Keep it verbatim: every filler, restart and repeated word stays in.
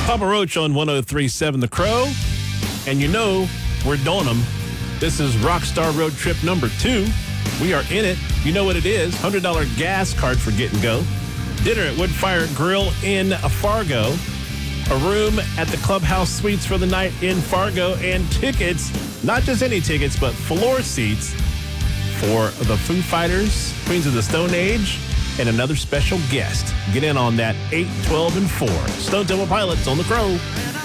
Papa Roach on one oh three point seven The Crow. And you know, we're doing them. This is Rockstar Road Trip number two. We are in it. You know what it is. one hundred dollars gas card for Get and Go. Dinner at Woodfire Grill in Fargo. A room at the Clubhouse Suites for the night in Fargo. And tickets, not just any tickets, but floor seats for the Foo Fighters, Queens of the Stone Age, and another special guest. Get in on that eight, twelve, and four. Stone Temple Pilots on The Crow.